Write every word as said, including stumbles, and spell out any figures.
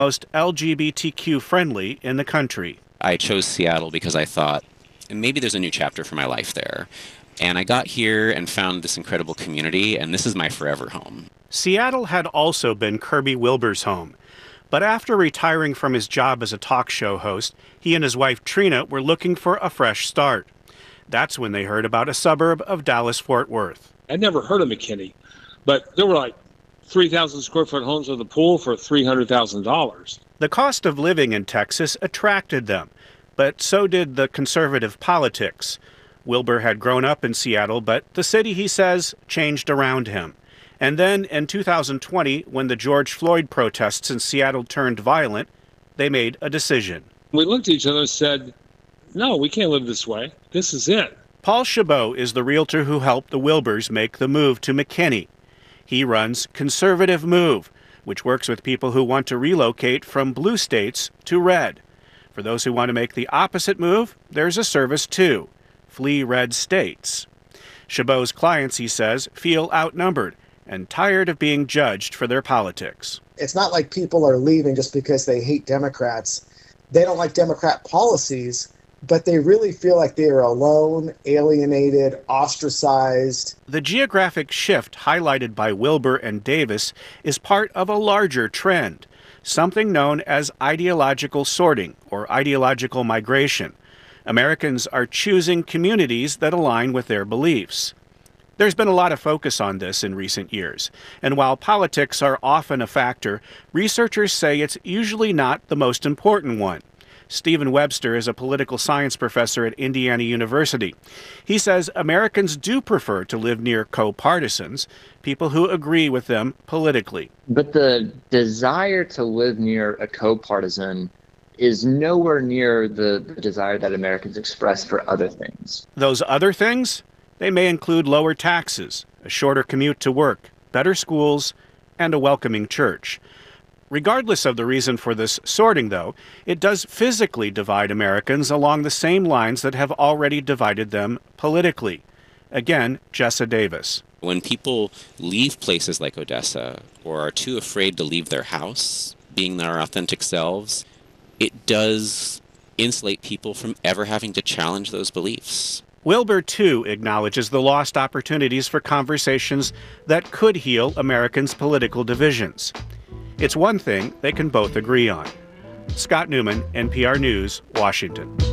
most L G B T Q friendly in the country. I chose Seattle because I thought maybe there's a new chapter for my life there. And I got here and found this incredible community, and this is my forever home. Seattle had also been Kirby Wilbur's home. But after retiring from his job as a talk show host, he and his wife Trina were looking for a fresh start. That's when they heard about a suburb of Dallas-Fort Worth. I'd never heard of McKinney, but there were like three thousand square foot homes with a pool for three hundred thousand dollars. The cost of living in Texas attracted them, but so did the conservative politics. Wilbur had grown up in Seattle, but the city, he says, changed around him. And then in two thousand twenty, when the George Floyd protests in Seattle turned violent, they made a decision. We looked at each other and said, no, we can't live this way. This is it. Paul Chabot is the realtor who helped the Wilburs make the move to McKinney. He runs Conservative Move, which works with people who want to relocate from blue states to red. For those who want to make the opposite move, there's a service too, Flee Red States. Chabot's clients, he says, feel outnumbered and tired of being judged for their politics. It's not like people are leaving just because they hate Democrats. They don't like Democrat policies, but they really feel like they are alone, alienated, ostracized. The geographic shift highlighted by Wilbur and Davis is part of a larger trend, something known as ideological sorting or ideological migration. Americans are choosing communities that align with their beliefs. There's been a lot of focus on this in recent years, and while politics are often a factor, researchers say it's usually not the most important one. Stephen Webster is a political science professor at Indiana University. He says Americans do prefer to live near co-partisans, people who agree with them politically. But the desire to live near a co-partisan is nowhere near the, the desire that Americans express for other things. Those other things? They may include lower taxes, a shorter commute to work, better schools, and a welcoming church. Regardless of the reason for this sorting, though, it does physically divide Americans along the same lines that have already divided them politically. Again, Jessa Davis. When people leave places like Odessa or are too afraid to leave their house, being their authentic selves, it does insulate people from ever having to challenge those beliefs. Wilbur, too, acknowledges the lost opportunities for conversations that could heal Americans' political divisions. It's one thing they can both agree on. Scott Newman, N P R News, Washington.